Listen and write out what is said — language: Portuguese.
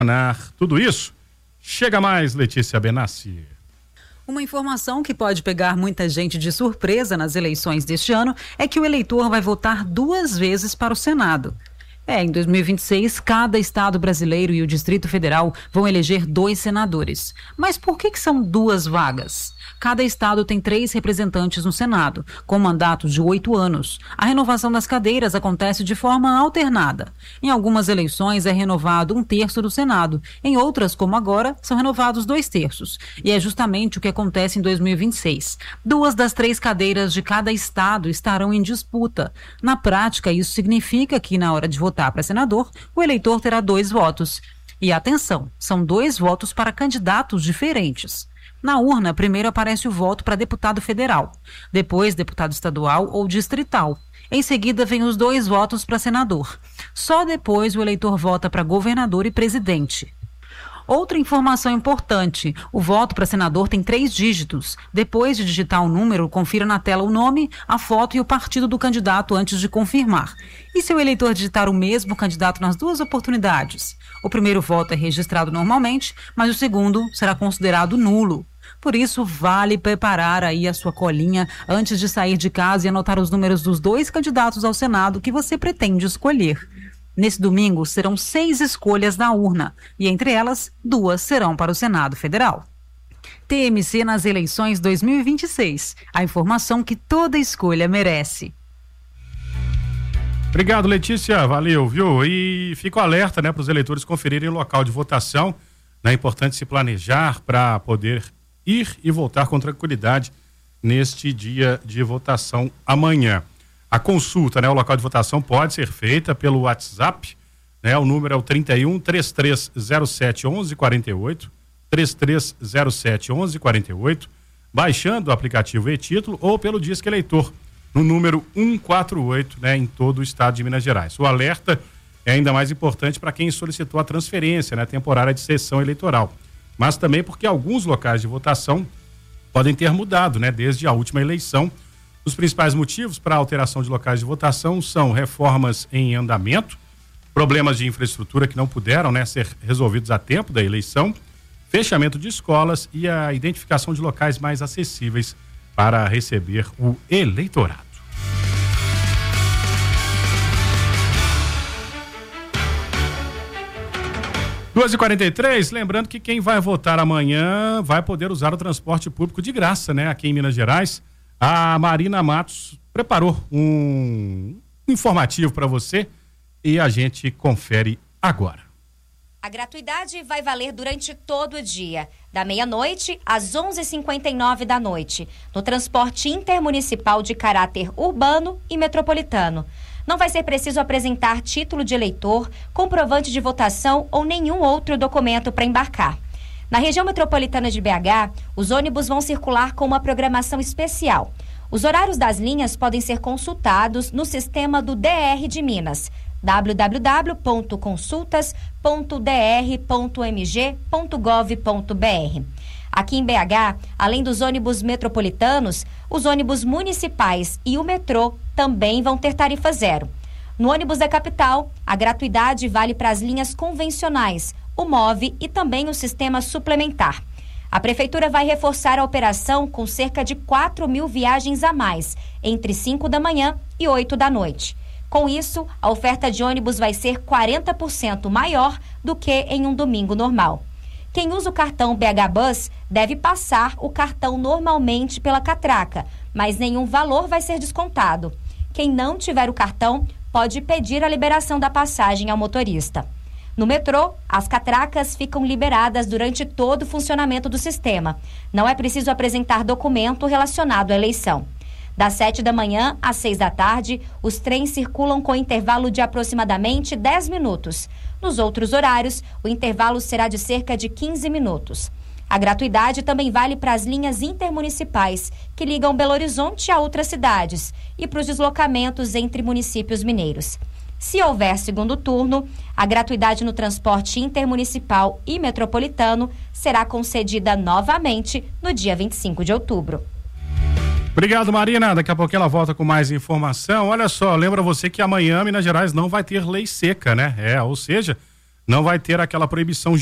Tudo isso. Chega mais, Letícia Benassi. Uma informação que pode pegar muita gente de surpresa nas eleições deste ano é que o eleitor vai votar 2 vezes para o Senado. Em 2026, cada estado brasileiro e o Distrito Federal vão eleger 2 senadores. Mas por que são 2 vagas? Cada estado tem 3 representantes no Senado, com mandatos de 8 anos. A renovação das cadeiras acontece de forma alternada. Em algumas eleições é renovado 1/3 do Senado. Em outras, como agora, são renovados 2/3. E é justamente o que acontece em 2026. 2 das 3 cadeiras de cada estado estarão em disputa. Na prática, isso significa que, na hora de votar para senador, o eleitor terá 2 votos. E atenção, são 2 votos para candidatos diferentes. Na urna, primeiro aparece o voto para deputado federal, depois deputado estadual ou distrital. Em seguida, vem os 2 votos para senador. Só depois o eleitor vota para governador e presidente. Outra informação importante, o voto para senador tem 3 dígitos. Depois de digitar o número, confira na tela o nome, a foto e o partido do candidato antes de confirmar. E se o eleitor digitar o mesmo candidato nas 2 oportunidades? O primeiro voto é registrado normalmente, mas o segundo será considerado nulo. Por isso, vale preparar aí a sua colinha antes de sair de casa e anotar os números dos 2 candidatos ao Senado que você pretende escolher. Nesse domingo, serão 6 escolhas na urna e, entre elas, 2 serão para o Senado Federal. TMC nas eleições 2026. A informação que toda escolha merece. Obrigado, Letícia. Valeu, viu? E fico alerta, para os eleitores conferirem o local de votação. É importante se planejar para poder ir e voltar com tranquilidade neste dia de votação amanhã. A consulta, o local de votação pode ser feita pelo WhatsApp, o número é o 31 3307 1148, 3307 1148, baixando o aplicativo e-título ou pelo Disque Eleitor, no número 148, em todo o estado de Minas Gerais. O alerta é ainda mais importante para quem solicitou a transferência, temporária de sessão eleitoral, mas também porque alguns locais de votação podem ter mudado, desde a última eleição. Os principais motivos para a alteração de locais de votação são reformas em andamento, problemas de infraestrutura que não puderam ser resolvidos a tempo da eleição, fechamento de escolas e a identificação de locais mais acessíveis para receber o eleitorado. Duas e 43, lembrando que quem vai votar amanhã vai poder usar o transporte público de graça, aqui em Minas Gerais. A Marina Matos preparou um informativo para você e a gente confere agora. A gratuidade vai valer durante todo o dia, da meia-noite às 11h59 da noite, no transporte intermunicipal de caráter urbano e metropolitano. Não vai ser preciso apresentar título de eleitor, comprovante de votação ou nenhum outro documento para embarcar. Na região metropolitana de BH, os ônibus vão circular com uma programação especial. Os horários das linhas podem ser consultados no sistema do DR de Minas, www.consultas.dr.mg.gov.br. Aqui em BH, além dos ônibus metropolitanos, os ônibus municipais e o metrô também vão ter tarifa zero. No ônibus da capital, a gratuidade vale para as linhas convencionais, o MOVE e também o sistema suplementar. A Prefeitura vai reforçar a operação com cerca de 4.000 viagens a mais, entre 5 da manhã e 8 da noite. Com isso, a oferta de ônibus vai ser 40% maior do que em um domingo normal. Quem usa o cartão BH Bus deve passar o cartão normalmente pela catraca, mas nenhum valor vai ser descontado. Quem não tiver o cartão pode pedir a liberação da passagem ao motorista. No metrô, as catracas ficam liberadas durante todo o funcionamento do sistema. Não é preciso apresentar documento relacionado à eleição. Das 7 da manhã às 6 da tarde, os trens circulam com intervalo de aproximadamente 10 minutos. Nos outros horários, o intervalo será de cerca de 15 minutos. A gratuidade também vale para as linhas intermunicipais, que ligam Belo Horizonte a outras cidades, e para os deslocamentos entre municípios mineiros. Se houver segundo turno, a gratuidade no transporte intermunicipal e metropolitano será concedida novamente no dia 25 de outubro. Obrigado, Marina. Daqui a pouco ela volta com mais informação. Olha só, lembra você que amanhã Minas Gerais não vai ter lei seca, ou seja, não vai ter aquela proibição